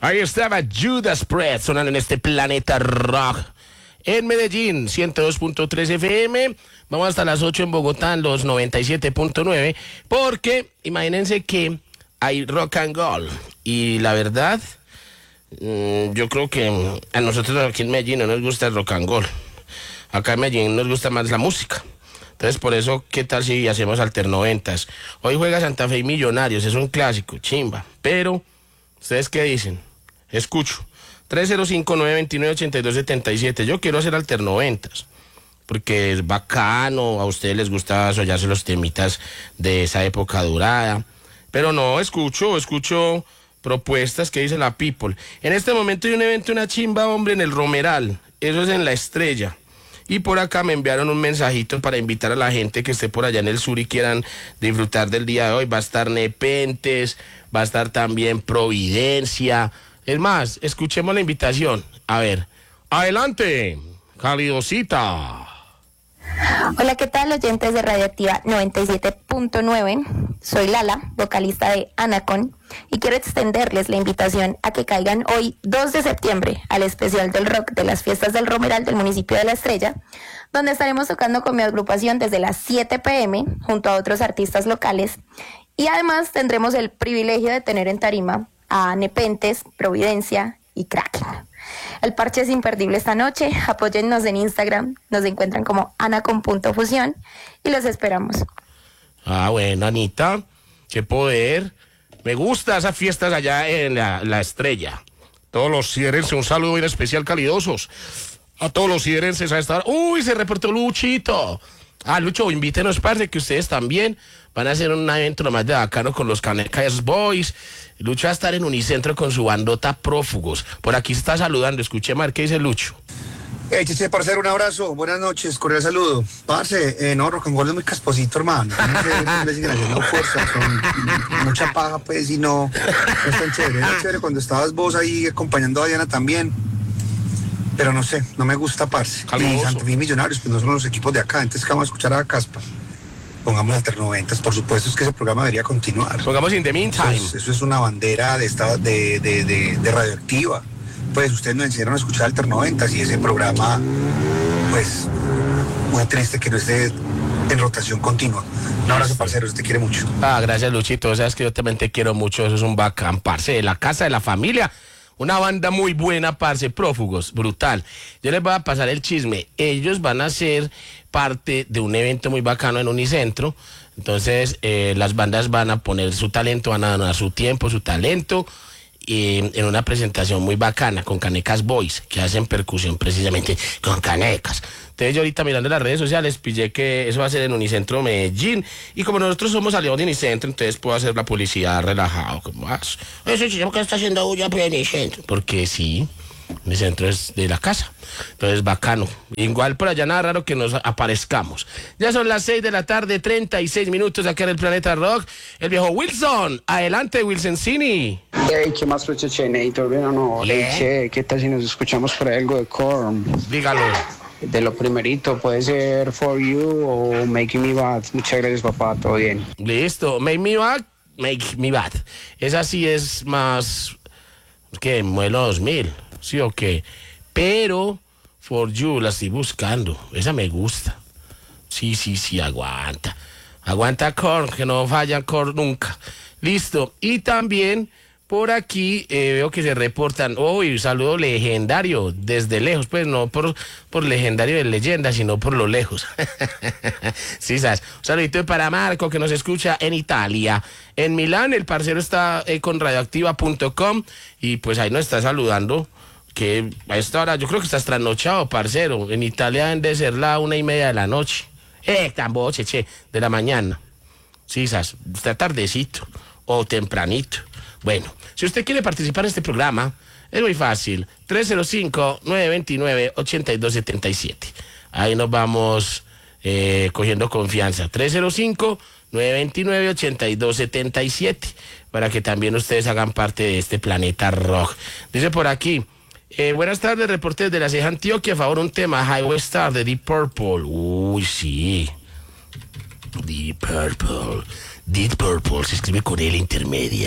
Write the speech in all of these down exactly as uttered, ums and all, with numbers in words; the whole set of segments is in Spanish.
Ahí estaba Judas Priest sonando en este Planeta Rock. En Medellín, ciento dos punto tres F M. Vamos hasta las ocho en Bogotá, en los noventa y siete punto nueve. Porque imagínense que hay rock and roll. Y la verdad, mmm, yo creo que a nosotros aquí en Medellín no nos gusta el rock and roll. Acá en Medellín nos gusta más la música. Entonces, por eso, ¿qué tal si hacemos alternoventas? Hoy juega Santa Fe y Millonarios, es un clásico, chimba. Pero, ¿ustedes qué dicen? Escucho. tres cero cinco, nueve dos nueve, ocho dos siete siete. Yo quiero hacer alternoventas, porque es bacano, a ustedes les gusta soñarse los temitas de esa época dorada. Pero no, escucho, escucho propuestas que dice la people. En este momento hay un evento, una chimba, hombre, en el Romeral. Eso es en La Estrella. Y por acá me enviaron un mensajito para invitar a la gente que esté por allá en el sur y quieran disfrutar del día de hoy. Va a estar Nepentes, va a estar también Providencia. Es más, escuchemos la invitación. A ver, adelante, calidosita. Hola, ¿qué tal, oyentes de Radioactiva noventa y siete punto nueve? Soy Lala, vocalista de Anacon, y quiero extenderles la invitación a que caigan hoy, dos de septiembre, al especial del rock de las fiestas del Romeral del municipio de La Estrella, donde estaremos tocando con mi agrupación desde las siete pe eme, junto a otros artistas locales, y además tendremos el privilegio de tener en tarima a Nepentes, Providencia y Kraken. El parche es imperdible esta noche. Apóyennos en Instagram, nos encuentran como anacon punto fusión y los esperamos. Ah, bueno, Anita, qué poder. Me gusta esas fiestas allá en la, la Estrella. Todos los sierenses, un saludo bien especial, calidosos. A todos los sierenses a esta hora. Uy, se reportó Luchito. Ah, Lucho, invítenos, parce, que ustedes también van a hacer un evento nomás de bacano con los Canecas Boys. Lucho va a estar en Unicentro con su bandota Prófugos. Por aquí se está saludando, escuché, Mar, ¿qué dice Lucho? Hey, chiche, parcero, un abrazo, buenas noches, cordial saludo. Parce, eh, no, rock and roll es muy casposito, hermano. No sé, no fuerza, son mucha paja, pues, y no, no es tan chévere. Es chévere cuando estabas vos ahí acompañando a Diana también. Pero no sé, no me gusta, parce. Calmoso. Y Santa Fe y Millonarios, pues no son los equipos de acá, entonces que vamos a escuchar a Caspa. Pongamos alternoventas, por supuesto es que ese programa debería continuar. Pongamos In the Meantime. Eso es, eso es una bandera de, esta, de, de, de, de Radioactiva. Pues ustedes nos enseñaron a escuchar alternoventas y ese programa, pues, muy triste que no esté en rotación continua. Un abrazo, parceros, te quiere mucho. Ah, gracias, Luchito, sabes que yo también te quiero mucho, eso es un bacán, parce, de la casa de la familia. Una banda muy buena, parce, Prófugos, brutal. Yo les voy a pasar el chisme. Ellos van a ser parte de un evento muy bacano en Unicentro. Entonces, eh, las bandas van a poner su talento, van a donar su tiempo, su talento, y en una presentación muy bacana con Canecas Boys, que hacen percusión precisamente con canecas. Entonces yo ahorita mirando las redes sociales pillé que eso va a ser en Unicentro Medellín, y como nosotros somos aliados de Unicentro, entonces puedo hacer la publicidad relajado, como eso chico que está haciendo bulla por Unicentro, porque sí, Unicentro es de la casa, entonces bacano. Igual por allá nada raro que nos aparezcamos. Ya son las seis de la tarde, treinta y seis minutos acá en el Planeta Rock. El viejo Wilson, adelante, Wilson Cini. Hey, ¿qué más, Chechenator? Bien o no. Yeah. Hey, che, ¿qué tal si nos escuchamos por ahí algo de Korn? Dígalo. De lo primerito, puede ser For You o Making Me Bad. Muchas gracias, papá, todo bien. Listo, Make Me Bad, Make Me Bad. Esa sí es más que modelo dos mil, ¿sí o qué? Pero For You la estoy buscando, esa me gusta. Sí, sí, sí, aguanta. Aguanta Korn, que no falla Korn nunca. Listo, y también por aquí eh, veo que se reportan, uy, un saludo legendario desde lejos, pues no por, por legendario de leyenda, sino por lo lejos. Sí, sabes. Un saludito para Marco, que nos escucha en Italia. En Milán, el parcero está eh, con radioactiva punto com y pues ahí nos está saludando, que a esta hora yo creo que estás trasnochado, parcero. En Italia deben de ser la una y media de la noche. Eh, tambo, che, che, de la mañana. Sí, sabes, está tardecito o tempranito. Bueno, si usted quiere participar en este programa, es muy fácil. tres cero cinco, nueve dos nueve, ocho dos siete siete. Ahí nos vamos eh, cogiendo confianza. tres cero cinco, nueve dos nueve, ocho dos siete siete. Para que también ustedes hagan parte de este Planeta Rock. Dice por aquí, eh, buenas tardes, reportes de la Ceja Antioquia. A favor, un tema, Highway Star de Deep Purple. Uy, sí. Deep Purple. Deep Purple se escribe con L intermedia.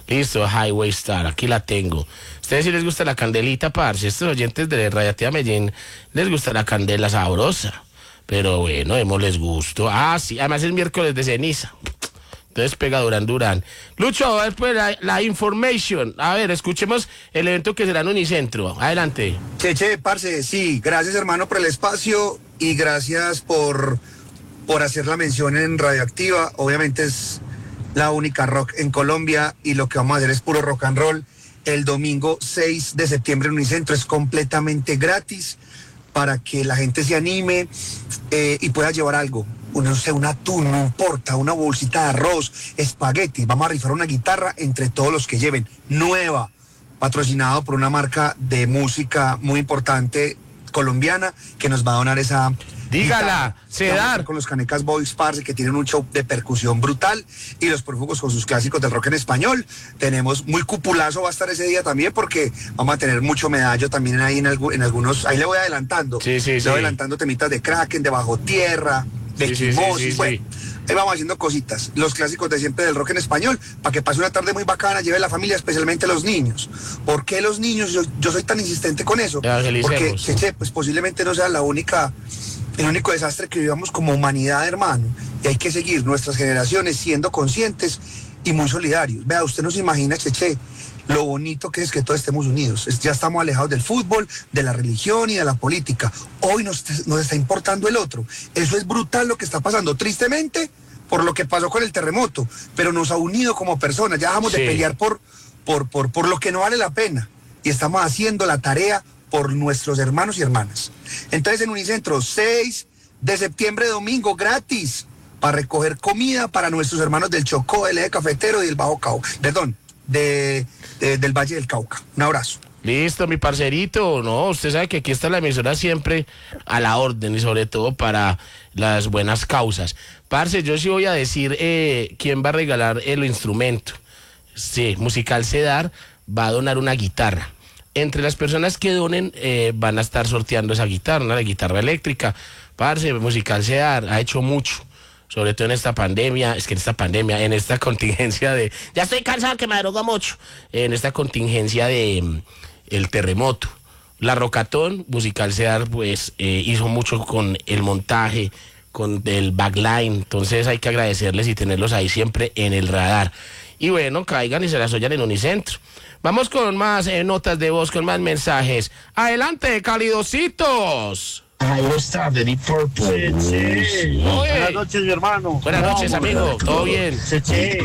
Listo, Highway Star, aquí la tengo. Ustedes sí les gusta la candelita, parce. Estos oyentes de Radiativa Medellín les gusta la candela sabrosa. Pero bueno, démosles gusto. Ah, sí, además es miércoles de ceniza. Entonces pega Durán Durán. Lucho, después la, la information. A ver, escuchemos el evento que será en Unicentro. Adelante. Cheche, parce, sí, gracias hermano por el espacio y gracias por, por hacer la mención en Radioactiva. Obviamente es la única rock en Colombia y lo que vamos a hacer es puro rock and roll. El domingo seis de septiembre en Unicentro es completamente gratis para que la gente se anime eh, y pueda llevar algo. No sé, un atún, no importa, una bolsita de arroz, espagueti. Vamos a rifar una guitarra entre todos los que lleven, nueva, patrocinado por una marca de música muy importante colombiana que nos va a donar esa... Dígala, Cedar. Con los Canecas Boys, parce, que tienen un show de percusión brutal, y los Prófugos con sus clásicos del rock en español. Tenemos muy cupulazo, va a estar ese día también, porque vamos a tener mucho medallo también ahí en, algu en algunos, ahí le voy adelantando. Sí, sí, le sí. voy adelantando temitas de Kraken, de Bajo Tierra, de sí, Quimosis, sí, sí, sí, bueno. sí. Ahí vamos haciendo cositas, los clásicos de siempre del rock en español, para que pase una tarde muy bacana, lleve la familia, especialmente los niños. ¿Por qué los niños? Yo, yo soy tan insistente con eso. Porque, cheche, pues posiblemente no sea la única, el único desastre que vivamos como humanidad, hermano. Y hay que seguir nuestras generaciones siendo conscientes y muy solidarios. Vea, usted no se imagina, cheche, lo bonito que es que todos estemos unidos. Es, ya estamos alejados del fútbol, de la religión y de la política. Hoy nos, nos está importando el otro. Eso es brutal lo que está pasando. Tristemente, por lo que pasó con el terremoto, pero nos ha unido como personas. Ya dejamos sí. de pelear por, por, por, por lo que no vale la pena. Y estamos haciendo la tarea por nuestros hermanos y hermanas. Entonces, en Unicentro, seis de septiembre, domingo, gratis, para recoger comida para nuestros hermanos del Chocó, del Eje Cafetero y del Bajo Cauca. Perdón. De, de, del Valle del Cauca. Un abrazo. Listo, mi parcerito. No, usted sabe que aquí está la emisora siempre a la orden y sobre todo para las buenas causas. Parce, yo sí voy a decir eh, quién va a regalar el instrumento. Sí, Musical Cedar va a donar una guitarra. Entre las personas que donen eh, van a estar sorteando esa guitarra, una guitarra eléctrica. Parce, Musical Cedar ha hecho mucho. Sobre todo en esta pandemia, es que en esta pandemia, en esta contingencia de... Ya estoy cansado que me droga mucho. En esta contingencia de um, el terremoto. La Rocatón, Musical Cedar, pues eh, hizo mucho con el montaje, con el backline. Entonces hay que agradecerles y tenerlos ahí siempre en el radar. Y bueno, caigan y se las oyan en Unicentro. Vamos con más eh, notas de voz, con más mensajes. Adelante, calidositos. Ahí está, de Deep Purple. Sí, sí. Buenas noches, mi hermano. Buenas no, noches, amigo. ¿Todo bien? Sí, sí.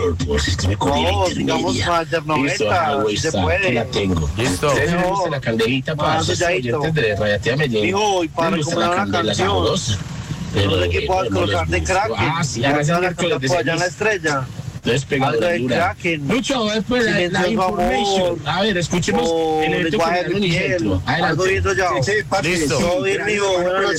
No, digamos más de noventa, si se puede. La tengo. Listo. ¿Ustedes no viste la candelita para los oyentes de Radiativa Medellín? Dijo, y para recomendar una canción. No sé qué puedas colocar de Kraken. Ah, sí, ahora se allá en la estrella. Entonces pegado de Kraken. Mucho, después la, la information. A ver, escuchemos el evento que algo bien, ya. Listo. Todo bien, mijo. Buenas noches.